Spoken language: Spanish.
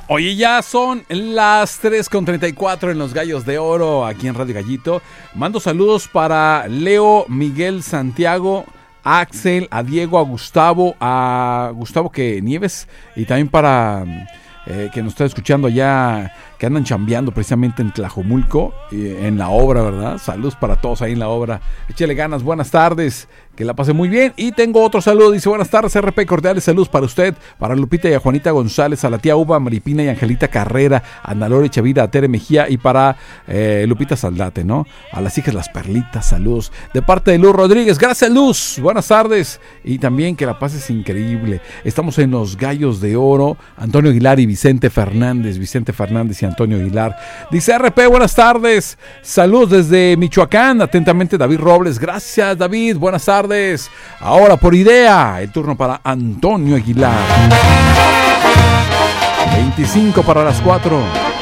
Oye, ya son las 3:34 en los Gallos de Oro, aquí en Radio Gallito. Mando saludos para Leo, Miguel, Santiago, a Axel, a Diego, a Gustavo que Nieves, y también para que nos está escuchando allá, que andan chambeando precisamente en Tlajomulco, en la obra, ¿verdad? Saludos para todos ahí en la obra. Échale ganas, buenas tardes, que la pase muy bien. Y tengo otro saludo, dice: buenas tardes, RP, cordiales saludos para usted, para Lupita y a Juanita González, a la tía Uva, Maripina y Angelita Carrera, a Andalore Chavira, a Tere Mejía, y para Lupita Saldate, ¿no? A las hijas Las Perlitas, saludos de parte de Luz Rodríguez. Gracias, Luz, buenas tardes, y también que la pases increíble. Estamos en los Gallos de Oro, Antonio Aguilar y Vicente Fernández y Antonio Aguilar. Dice: RP, buenas tardes, saludos desde Michoacán, atentamente David Robles. Gracias, David, buenas tardes. Ahora por idea, el turno para Antonio Aguilar. 25 para las 4.